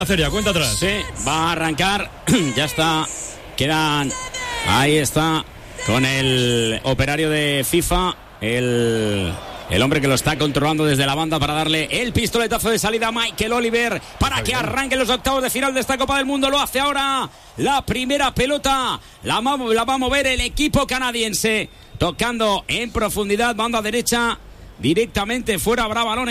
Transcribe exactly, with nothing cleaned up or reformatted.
Aceria, cuenta atrás. Sí, va a arrancar. Ya está. Quedan. Ahí está. Con el operario de FIFA. El. El hombre que lo está controlando desde la banda para darle el pistoletazo de salida a Michael Oliver para que arranquen los octavos de final de esta Copa del Mundo. Lo hace ahora la primera pelota. La, la va a mover el equipo canadiense. Tocando en profundidad, banda derecha. Directamente fuera, habrá balón.